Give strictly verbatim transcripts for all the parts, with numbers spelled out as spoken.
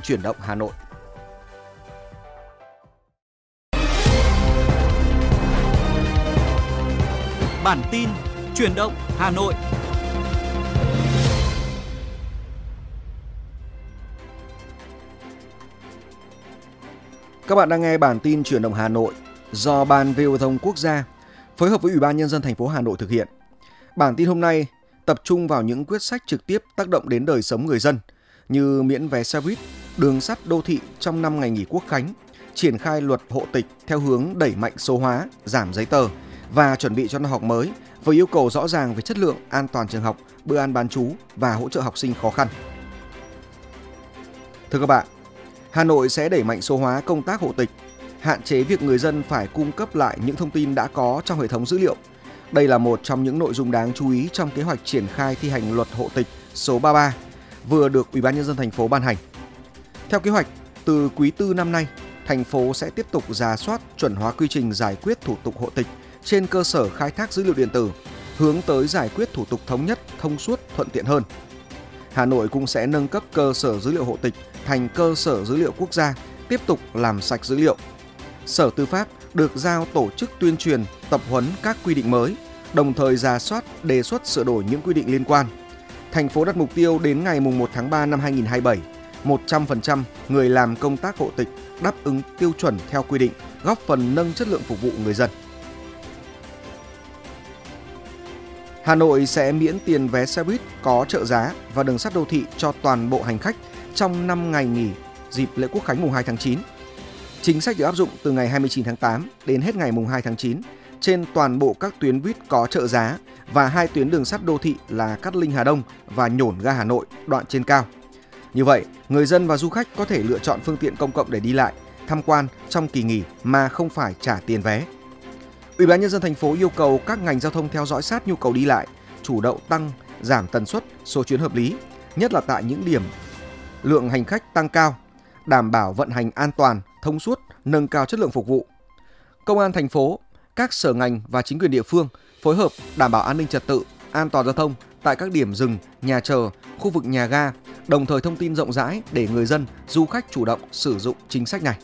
Chuyển động Hà Nội. Bản tin Chuyển động Hà Nội. Các bạn đang nghe bản tin Chuyển động Hà Nội do Ban Viễn thông Quốc gia phối hợp với Ủy ban Nhân dân thành phố Hà Nội thực hiện. Bản tin hôm nay tập trung vào những quyết sách trực tiếp tác động đến đời sống người dân như miễn vé xe buýt, đường sắt đô thị trong năm ngày nghỉ Quốc khánh, triển khai luật hộ tịch theo hướng đẩy mạnh số hóa, giảm giấy tờ và chuẩn bị cho năm học mới với yêu cầu rõ ràng về chất lượng, an toàn trường học, bữa ăn bán trú và hỗ trợ học sinh khó khăn. Thưa các bạn, Hà Nội sẽ đẩy mạnh số hóa công tác hộ tịch, hạn chế việc người dân phải cung cấp lại những thông tin đã có trong hệ thống dữ liệu. Đây là một trong những nội dung đáng chú ý trong kế hoạch triển khai thi hành luật hộ tịch số ba mươi ba vừa được Ủy ban Nhân dân thành phố ban hành. Theo kế hoạch, từ quý tư năm nay, thành phố sẽ tiếp tục rà soát chuẩn hóa quy trình giải quyết thủ tục hộ tịch trên cơ sở khai thác dữ liệu điện tử, hướng tới giải quyết thủ tục thống nhất, thông suốt, thuận tiện hơn. Hà Nội cũng sẽ nâng cấp cơ sở dữ liệu hộ tịch thành cơ sở dữ liệu quốc gia, tiếp tục làm sạch dữ liệu. Sở Tư pháp được giao tổ chức tuyên truyền, tập huấn các quy định mới, đồng thời rà soát, đề xuất sửa đổi những quy định liên quan. Thành phố đặt mục tiêu đến ngày mùng một tháng ba năm hai nghìn không trăm hai mươi bảy, một trăm phần trăm người làm công tác hộ tịch đáp ứng tiêu chuẩn theo quy định, góp phần nâng chất lượng phục vụ người dân. Hà Nội sẽ miễn tiền vé xe buýt có trợ giá và đường sắt đô thị cho toàn bộ hành khách trong năm ngày nghỉ dịp lễ Quốc khánh mùng hai tháng chín. Chính sách được áp dụng từ ngày hai mươi chín tháng tám đến hết ngày mùng hai tháng chín trên toàn bộ các tuyến buýt có trợ giá và hai tuyến đường sắt đô thị là Cát Linh Hà Đông và Nhổn ga Hà Nội đoạn trên cao. Như vậy, người dân và du khách có thể lựa chọn phương tiện công cộng để đi lại, tham quan trong kỳ nghỉ mà không phải trả tiền vé. Ủy ban Nhân dân thành phố yêu cầu các ngành giao thông theo dõi sát nhu cầu đi lại, chủ động tăng, giảm tần suất, số chuyến hợp lý, nhất là tại những điểm lượng hành khách tăng cao, đảm bảo vận hành an toàn, thông suốt, nâng cao chất lượng phục vụ. Công an thành phố, các sở ngành và chính quyền địa phương phối hợp đảm bảo an ninh trật tự, an toàn giao thông tại các điểm dừng, nhà chờ, khu vực nhà ga, đồng thời thông tin rộng rãi để người dân, du khách chủ động sử dụng chính sách này.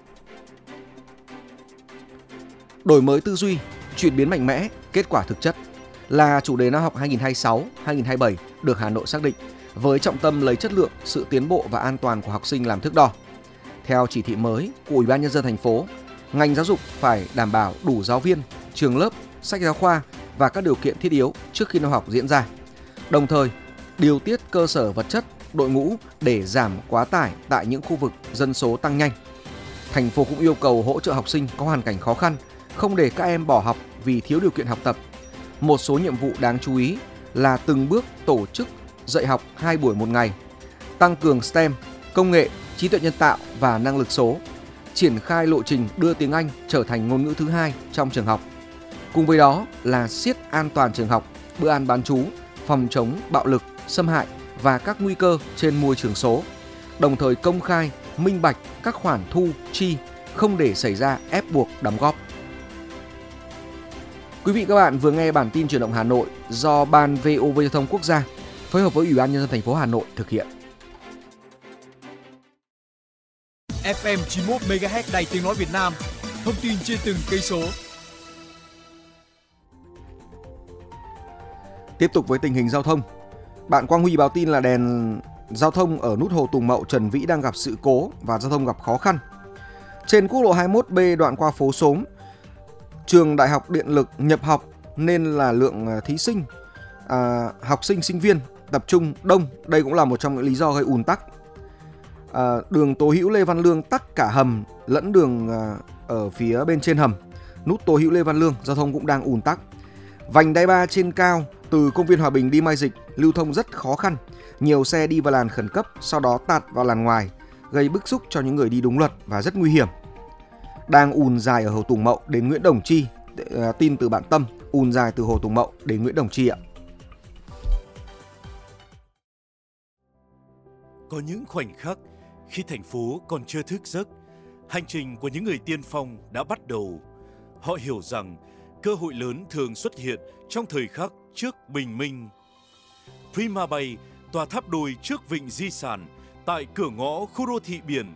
Đổi mới tư duy, chuyển biến mạnh mẽ, kết quả thực chất là chủ đề năm học hai nghìn không trăm hai mươi sáu hai nghìn không trăm hai mươi bảy được Hà Nội xác định, với trọng tâm lấy chất lượng, sự tiến bộ và an toàn của học sinh làm thước đo. Theo chỉ thị mới của Ủy ban Nhân dân thành phố, ngành giáo dục phải đảm bảo đủ giáo viên, trường lớp, sách giáo khoa và các điều kiện thiết yếu trước khi năm học diễn ra. Đồng thời, điều tiết cơ sở vật chất, đội ngũ để giảm quá tải tại những khu vực dân số tăng nhanh. Thành phố cũng yêu cầu hỗ trợ học sinh có hoàn cảnh khó khăn, không để các em bỏ học vì thiếu điều kiện học tập. Một số nhiệm vụ đáng chú ý là từng bước tổ chức dạy học hai buổi một ngày, tăng cường ét tê e em, công nghệ, trí tuệ nhân tạo và năng lực số, triển khai lộ trình đưa tiếng Anh trở thành ngôn ngữ thứ hai trong trường học. Cùng với đó là siết an toàn trường học, bữa ăn bán trú, phòng chống bạo lực, xâm hại và các nguy cơ trên môi trường số, đồng thời công khai, minh bạch các khoản thu, chi, không để xảy ra ép buộc đóng góp. Quý vị các bạn vừa nghe bản tin Chuyển động Hà Nội do Ban vê o vê Giao thông Quốc gia phối hợp với Ủy ban Nhân dân thành phố Hà Nội thực hiện. ép em chín mươi mốt mê ga héc Đài Tiếng nói Việt Nam, thông tin trên từng cây số. Tiếp tục với tình hình giao thông. Bạn Quang Huy báo tin là đèn giao thông ở nút Hồ Tùng Mậu Trần Vĩ đang gặp sự cố và giao thông gặp khó khăn. Trên quốc lộ hai mươi mốt B đoạn qua phố Xóm, trường Đại học Điện lực nhập học nên là lượng thí sinh, à, học sinh, sinh viên tập trung đông. Đây cũng là một trong những lý do gây ùn tắc. À, đường Tố Hữu Lê Văn Lương tắc cả hầm lẫn đường à, ở phía bên trên hầm. Nút Tố Hữu Lê Văn Lương giao thông cũng đang ùn tắc. Vành đai ba trên cao từ công viên Hòa Bình đi Mai Dịch lưu thông rất khó khăn. Nhiều xe đi vào làn khẩn cấp, sau đó tạt vào làn ngoài, gây bức xúc cho những người đi đúng luật và rất nguy hiểm. Đang ùn dài ở Hồ Tùng Mậu đến Nguyễn Đồng Chi. À, tin từ bạn Tâm, ùn dài từ Hồ Tùng Mậu đến Nguyễn Đồng Chi ạ. Có những khoảnh khắc khi thành phố còn chưa thức giấc, hành trình của những người tiên phong đã bắt đầu. Họ hiểu rằng cơ hội lớn thường xuất hiện trong thời khắc trước bình minh. Prima Bay, tòa tháp đôi trước vịnh di sản, tại cửa ngõ khu đô thị biển